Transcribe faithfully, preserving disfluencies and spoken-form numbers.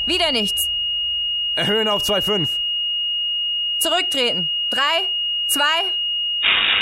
Wieder nichts. Erhöhen auf zwei Komma fünf. Zurücktreten. Drei, zwei...